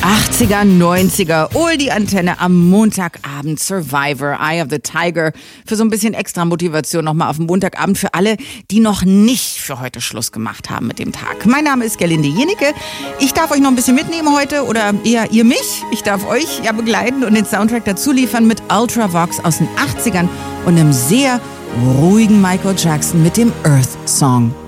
80er, 90er, Oldie Antenne am Montagabend, Survivor, Eye of the Tiger, für so ein bisschen extra Motivation nochmal auf dem Montagabend für alle, die noch nicht für heute Schluss gemacht haben mit dem Tag. Mein Name ist Gerlinde Jenecke. Ich darf euch noch ein bisschen mitnehmen heute, oder eher ihr mich. Ich darf euch ja begleiten und den Soundtrack dazu liefern mit Ultravox aus den 80ern und einem sehr ruhigen Michael Jackson mit dem Earth Song.